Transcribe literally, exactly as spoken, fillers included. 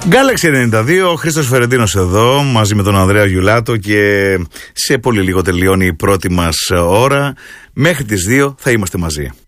Galaxy ενενήντα δύο, ο Χρήστος Φερεντίνος εδώ μαζί με τον Ανδρέα Γιουλάτο και σε πολύ λίγο τελειώνει η πρώτη μας ώρα. Μέχρι τις δύο θα είμαστε μαζί.